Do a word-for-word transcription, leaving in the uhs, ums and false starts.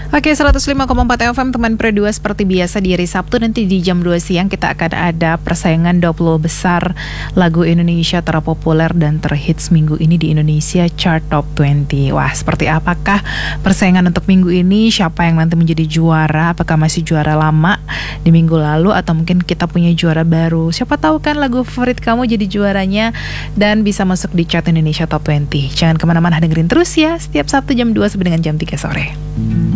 Oke, seratus lima koma empat F M teman Pro dua, seperti biasa di hari Sabtu nanti di jam dua siang kita akan ada persaingan dua puluh besar lagu Indonesia terpopuler dan terhits minggu ini di Indonesia Chart Top dua puluh. Wah, seperti apakah persaingan untuk minggu ini? Siapa yang nanti menjadi juara? Apakah masih juara lama di minggu lalu atau mungkin kita punya juara baru? Siapa tahu kan lagu favorit kamu jadi juaranya dan bisa masuk di Chart Indonesia Top dua puluh. Jangan kemana-mana, dengerin terus ya setiap Sabtu jam dua sampai dengan jam tiga sore.